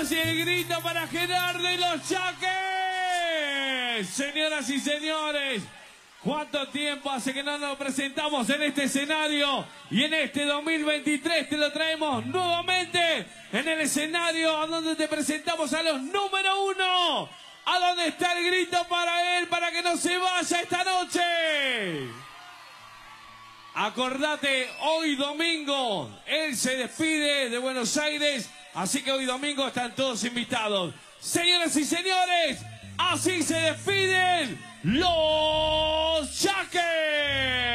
Y el grito para Gerardo y los Yaques. Señoras y señores, ¿cuánto tiempo hace que no nos presentamos en este escenario? Y en este 2023 te lo traemos nuevamente en el escenario a donde te presentamos a los número 1. ¿A dónde está el grito para él, para que no se vaya esta noche? Acordate, hoy domingo, él se despide de Buenos Aires, así que hoy domingo están todos invitados. Señoras y señores, así se despiden los Yaques.